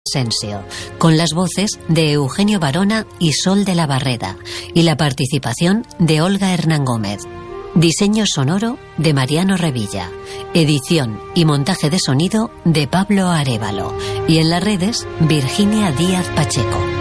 Asensio, con las voces de Eugenio Barona y Sol de la Barreda, y la participación de Olga Hernán Gómez. Diseño sonoro de Mariano Revilla. Edición y montaje de sonido de Pablo Arévalo. Y en las redes, Virginia Díaz Pacheco.